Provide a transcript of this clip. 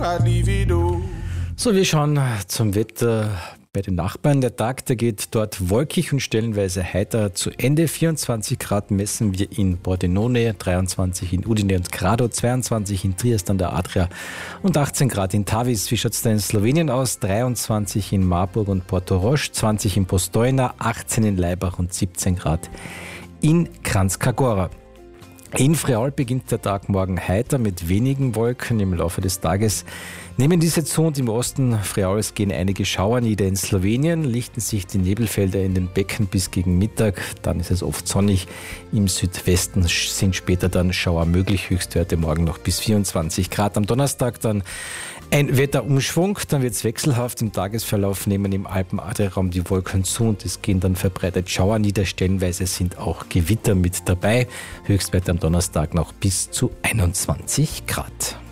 So, wir schauen zum Wetter bei den Nachbarn. Der Tag, der geht dort wolkig und stellenweise heiter zu Ende. 24 Grad messen wir in Pordenone, 23 in Udine und Grado, 22 in Triest an der Adria und 18 Grad in Tavis. Wie schaut es da in Slowenien aus? 23 in Marburg und Portorož, 20 in Postojna, 18 in Laibach und 17 Grad in Kranjska Gora. In Friaul beginnt der Tag morgen heiter mit wenigen Wolken. Im Laufe des Tages nehmen diese zu und im Osten Friauls gehen einige Schauer nieder. In Slowenien lichten sich die Nebelfelder in den Becken bis gegen Mittag. Dann ist es oft sonnig. Im Südwesten sind später dann Schauer möglich. Höchstwerte morgen noch bis 24 Grad. Am Donnerstag dann ein Wetterumschwung, dann wird es wechselhaft. Im Tagesverlauf nehmen im Alpen-Adria-Raum die Wolken zu und es gehen dann verbreitet Schauer nieder. Stellenweise sind auch Gewitter mit dabei. Höchstwerte am Donnerstag noch bis zu 21 Grad.